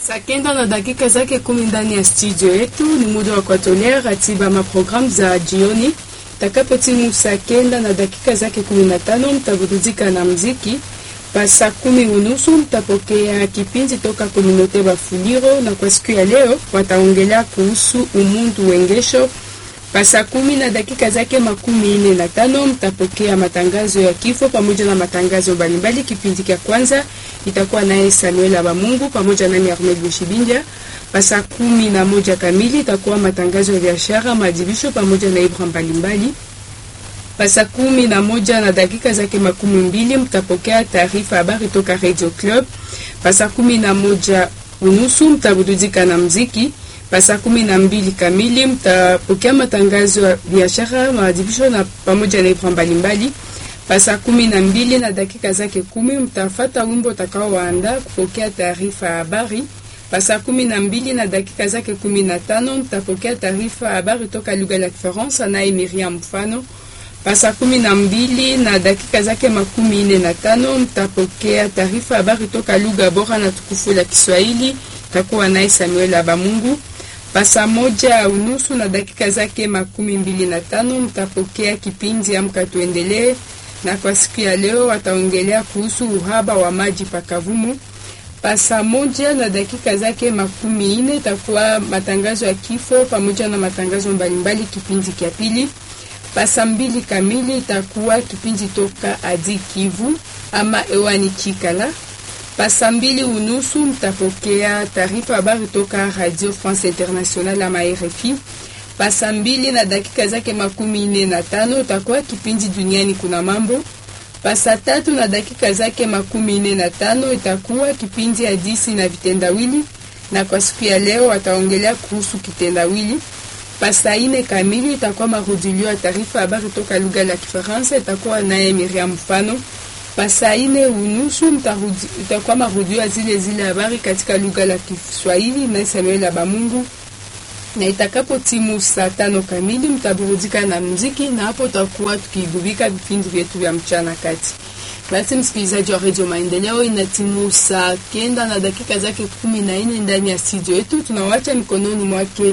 Saa kenda na dakika zake 10 ndani ya studio yetu. Ni muda wa kuwatolea ratiba maprogramu za jioni. Takapotimu saa kenda na dakika zake 15 mtaburudika na mziki. Pa saa 10:30 mtapokea kipindi toka Communauté Bafuliro, na kwa siku ya leo wataongelea kuhusu umuntu wengesho. Pa saa 10 na dakika zake 45 mtapokea matangazo ya kifo pamoja na matangazo mbalimbali. Kipindi cha kwanza itakuwa naye Samuel Abamungu pamoja na Ahmed Bushibinja. Pa saa 11 kamili itakuwa matangazo ya biashara, madibisho pamoja na ibra mbalimbali. Pa saa 11 na dakika zake 20 mtapokea taarifa habari toka Radio Club. Pa saa 11:30 mtaburudika na mziki. Pa saa 12 kamili mtapokea matangazo ya biashara, maadhibisho na pamoja na ibra mbalimbali. Pa saa 12 na dakika zake 10 mtafuata wimbo utakao waanda kupokea taarifa habari. Pa saa 12 na dakika zake 15 mtapokea taarifa habari toka lugha ya Kifaransa na Miriam Mfano. Pa saa 12 na dakika zake 45 mtapokea taarifa habari toka lugha bora na tukufu la Kiswahili, takuwa naye Samuel Abamungu. Pa saa 1:30 na dakika zake 25 mtapokea kipindi Amka Tuendelee, na kwa siku ya leo wataongelea kuhusu uhaba wa maji pakavumu. Pa saa 1 na dakika zake 40 itakuwa matangazo ya kifo pamoja na matangazo mbalimbali, kipindi cha pili. Pa saa 2 kamili itakuwa kipindi toka Adi Kivu ama Ewani Chikala. Pa saa 2:30 mtapokea taarifa habari toka Radio France Internationale ama RFI. Pa saa 2 na dakika zake 45 itakuwa kipindi Duniani Kuna Mambo. Pa saa 3 na dakika zake 45 itakuwa kipindi Hadithi na Vitendawili, na kwa siku ya leo wataongelea kuhusu kitendawili. Pa saa 4 kamili itakuwa marudilio ya taarifa habari toka lugha la Kifaransa, itakuwa naye Miriam Mfano. Pa saa 4:30 itakuwa marudilio ya zile habari katika lugha la Kiswahili na Samuel Abamungu, na itakapo timu saa 5 kamili mtaburudika na muziki, na hapo tutakuwa tukigubika vipindi vyetu vya mchana kati. Basi msikilizaji wa Radio Maendeleo, inatimu saa 9 na dakika zake 14 ndani ya studio yetu. Tunawacha mikononi mwake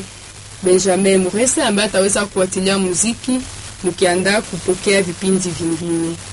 Benjamin Muresa ambaye ataweza kufuatilia muziki mkiandaa kupokea vipindi vingine.